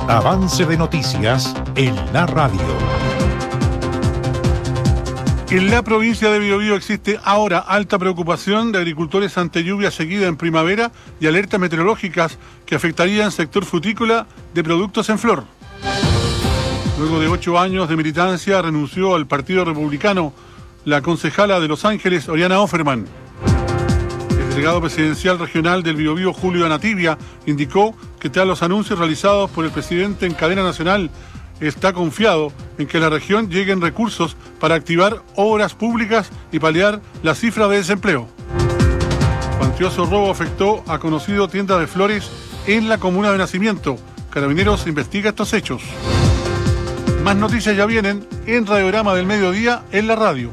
Avance de noticias en la radio. En la provincia de Biobío existe ahora alta preocupación de agricultores ante lluvia seguida en primavera y alertas meteorológicas que afectarían sector frutícola de productos en flor. Luego de 8 años de militancia renunció al Partido Republicano la concejala de Los Ángeles, Oriana Offerman. El delegado presidencial regional del Biobío, Julio Anativia, indicó que tras los anuncios realizados por el presidente en cadena nacional, está confiado en que a la región lleguen recursos para activar obras públicas y paliar la cifra de desempleo. Cuantioso robo afectó a conocido tienda de flores en la comuna de Nacimiento. Carabineros investiga estos hechos. Más noticias ya vienen en Radiograma del Mediodía en la radio.